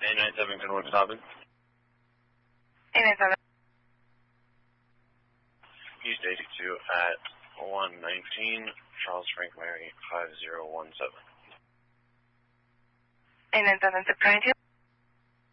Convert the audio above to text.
A97, good morning, stopping. A97. East 82 at 119, Charles Frank Mary 5017. A97, zip 22.